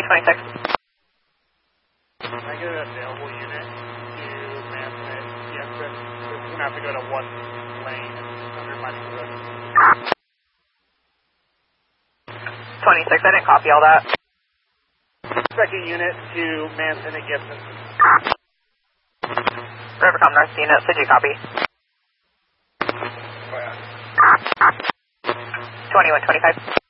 26. Can I get an available unit to Manson at Fiesta? It's going to have to go to one lane and 100 miles per road. 26, I didn't copy all that. Second unit to Manson at Gibson. Rivercom North unit, did you copy? 2125.